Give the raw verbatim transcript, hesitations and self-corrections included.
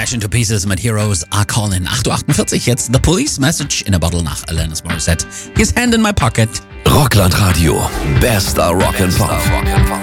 Smash into Pieces mit Heroes Are Calling. acht Uhr achtundvierzig, jetzt The Police Message in a Bottle nach Alanis Morissette. His Hand in My Pocket. Rockland Radio. Bester Rock'n'Pop.